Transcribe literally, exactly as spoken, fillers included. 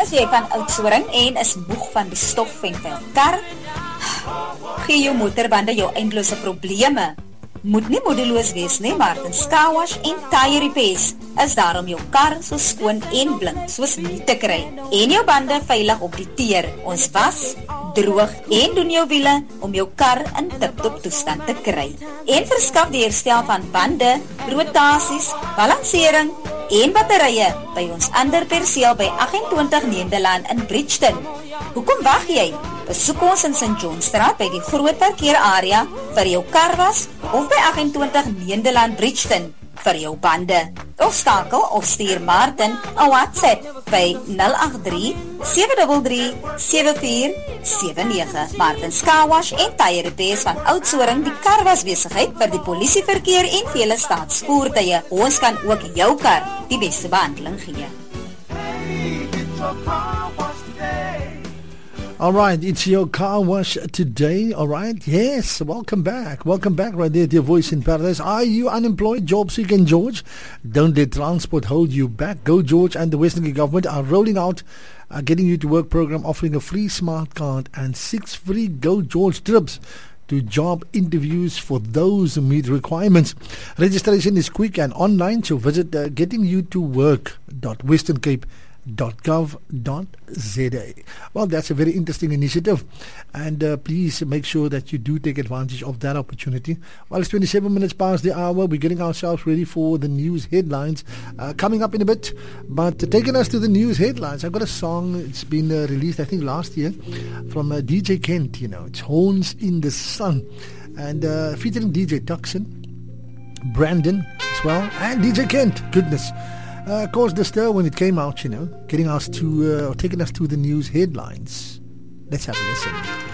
Is jy van Oudtshoorn en is moeg van die stof en vuil kar? Gee jou motorbande jou eindelose probleme. Moet nie moedeloos wees nie, Martins Car Wash en Tire Repairs is daar om jou kar so skoon en blink soos nie te kry en jou bande veilig op die teer. Ons was, droog en doen jou wiele om jou kar in tip-top toestand te kry. En verskaf die herstel van bande, rotasies, balansering en batterye by ons ander perseel by agt-en-twintig Nederland in Bridgeton. Hoekom wag jy? Besoek ons in Saint Johnstraat by die groot parkeerarea vir jou karwas of by agt-en-twintig Nederland Bridgeton vir jou bande. Of skakel of stuur Martin 'n WhatsApp by nul agt drie, sewe drie drie, sewe vier sewe nege. Martins Car Wash en Tire Repairs van Oudtshoorn, die karwas besigheid vir die polisieverkeer en vele staatsvoertuie. Ons kan ook jou kar die beste behandeling gee. All right, it's your car wash today. All right, yes, welcome back. Welcome back right there to your voice in paradise. Are you unemployed, job seeking, George? Don't let transport hold you back. Go George and the Western Cape government are rolling out a Getting You to Work program offering a free smart card and six free Go George trips to job interviews for those who meet requirements. Registration is quick and online, so visit uh, getting you to work dot western cape dot gov dot z a. Well, that's a very interesting initiative, and uh, please make sure that you do take advantage of that opportunity. Well, it's twenty-seven minutes past the hour. We're getting ourselves ready for the news headlines uh, coming up in a bit, but uh, taking us to the news headlines, I've got a song. It's been uh, released I think last year from uh, D J Kent. You know, it's Horns in the Sun, and uh, featuring D J Tucson, Brandon as well, and D J Kent. Goodness. Uh, caused a stir when it came out, you know, getting us to, uh, or taking us to the news headlines. Let's have a listen.